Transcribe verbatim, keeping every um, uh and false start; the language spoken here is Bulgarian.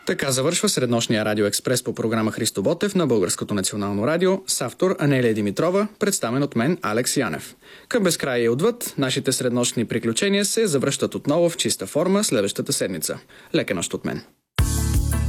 Така завършва среднощния радиоекспрес по програма Христо Ботев на Българското национално радио с автор Анелия Димитрова, представен от мен Алекс Янев. Към безкрая и отвъд, нашите среднощни приключения се завръщат отново в чиста форма следващата седмица. Лека нощ от мен!